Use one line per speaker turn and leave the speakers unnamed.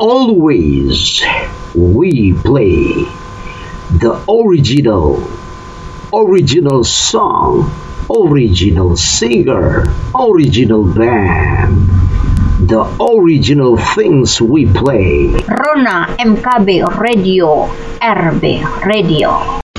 always we play the original song, original singer, original band, the original things we play.
Rona MKB Radio, RB Radio.